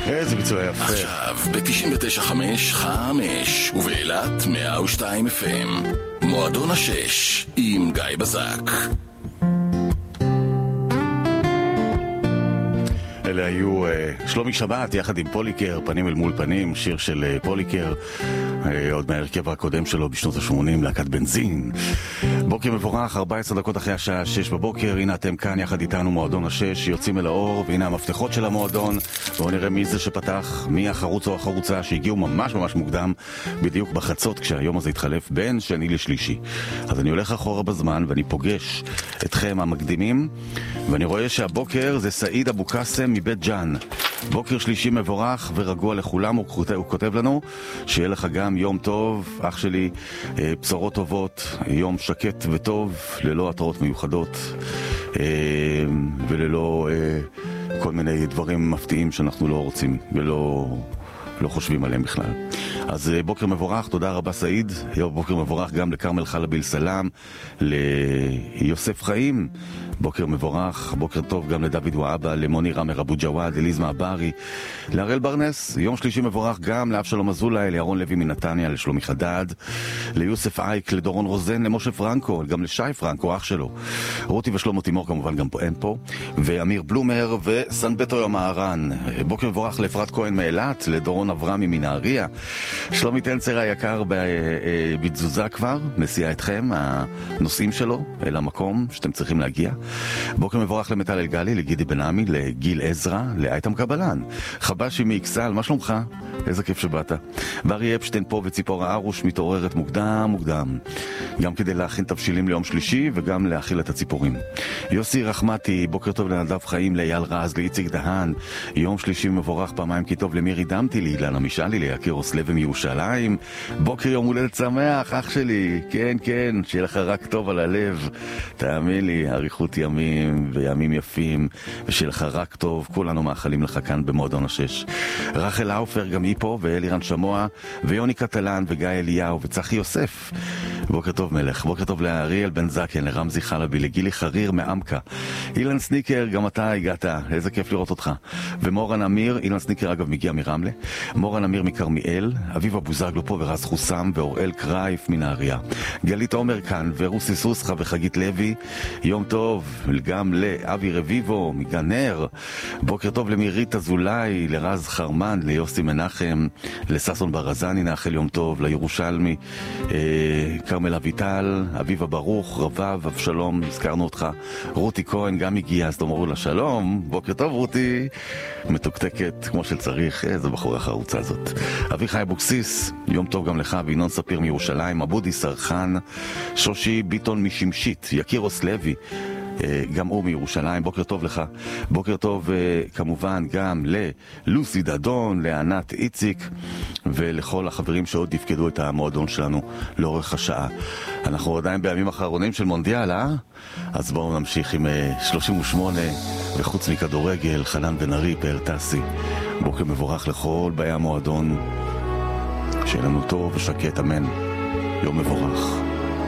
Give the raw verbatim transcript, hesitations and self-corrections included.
איזה ביצוע יפה. עכשיו ב-תשעים ותשע חמש חמש ובאילת מאה ושתיים אף אם מועדון השש עם גיא בזק. אלה היו uh, שלומי שבת יחד עם פוליקר, פנים אל מול פנים, שיר של uh, פוליקר, uh, עוד מהרכב הקודם שלו בשנות ה-שמונים, להקת בנזין. בוקר מבורך, ארבע עשרה דקות אחרי השעה שש בבוקר, הנה אתם כאן יחד איתנו, מועדון השש, יוצאים אל האור, והנה המפתחות של המועדון, בואו נראה מי זה שפתח, מי החרוץ או החרוצה שהגיעו ממש ממש מוקדם, בדיוק בחצות, כשהיום הזה התחלף בין שני לשלישי. אז אני הולך אחורה בזמן, ואני פוגש אתכם המקדימים, ואני רואה שהבוקר זה סעיד אבו קאסם מבית ג'אן. בוקר שלישי מבורך ורגוע לכולם, הוא כותב, הוא כותב לנו שיהיה לך גם יום טוב, אח שלי, בשורות טובות, יום שקט וטוב, ללא התראות מיוחדות וללא כל מיני דברים מפתיעים שאנחנו לא רוצים ולא לא חושבים עליהם בכלל. אז בוקר מבורך, תודה רבה סעיד. בוקר מבורך גם לקרמל חלביל סלام, ליוסף חיים, בוקר מבורך. בוקר טוב גם לדוד ואבא, למוני רמר אבו ג'וואד, אליזמה אברי, להראל ברנס. יום שלישי מבורך גם לאבשלום אזולאי, לירון לוי מנתניה, לשלומי חדד, ליוסף אייק, לדורון רוזן, למשה פרנקו, גם לשי פרנקו, אח שלו, רותי ושלמה תימור כמובן גם פה, אין פה, ואמיר בלומר וסנבטו יומהרן. בוקר מבורך לאפרת כהן מאילת, לדורון אברמי מנהריה, שלומי טנצר היקר בתזוזה כבר, מסיע אתכם, הנושאים שלו אל המקום שאתם צריכים להגיע. בוקר מבורך למטל אלגלי, לגידי בנעמי, לגיל עזרא, לאייתם קבלן, חבשי מאיקסל, מה שלומך? איזה כיף שבאת. וארי אפשטיין פה וציפורה ארוש מתעוררת מוקדם מוקדם, גם כדי להכין תבשילים ליום שלישי וגם להאכיל את הציפורים. יוסי רחמתי, בוקר טוב לנדב חיים, לאייל רז, לאיציק דהן, יום שלישי מבורך פעמיים כי טוב למירי דמתי, לאילנה משאלי, ליקיר לוי מירושלים. בוקר יום הולדת שמח, אח שלי, כן כן, שיהיה לך רק טוב על הלב, תאמין לי, אריכות ימים וימים יפים, ושיהיה לך רק טוב, כולנו מאחלים לך כאן במועדון השש. רחל אופר גם היא פה, ואלירן שמוע, ויוני קטלן, וגיא אליהו, וצחי יוסף. בוקר טוב מלך, בוקר טוב לאריאל בן זקן, לרמזי חלבי, לגילי חריר מאמקה, אילן סניקר, גם אתה הגעת, איזה כיף לראות אותך. ומורן אמיר, אילן סניקר אגב מגיע מרמלה, מורן אמיר מקרמיאל, אביב אבוזגלו פה ורז חוסם, ואוראל קרייף מנהריה, גלית עומר כאן, ורוסי סוסחה וחגית לוי, יום טוב גם לאבי רביבו מגנר, בוקר טוב למירית אזולאי, לרז חרמן, ליוסי מנחם, לססון ברזני נאחל יום טוב, לירושלמי, אה, קרמל אביטל, אביבה ברוך, רבב, אבשלום, הזכרנו אותך, רותי כהן גם הגיעה, אז תאמרו לה שלום, בוקר טוב רותי, מתוקתקת כמו שצריך, איזה בחורה חרוצה הזאת. אביחי אבוקסיס, יום טוב גם לך, וינון ספיר מירושלים, אבודי סרחן, שושי ביטון משמשית, יקירוס לוי, גם הוא מירושלים, בוקר טוב לך. בוקר טוב כמובן גם ללוסי דדון, לענת איציק ולכל החברים שעוד יפקדו את המועדון שלנו לאורך השעה. אנחנו עדיין בימים האחרונים של מונדיאל, אה? אז בואו נמשיך עם שלושים ושמונה וחוץ מכדורגל, חנן בן ארי, פאר טסי. בוקר מבורך לכל באי המועדון, שיהיה לנו טוב ושקט, אמן. יום מבורך.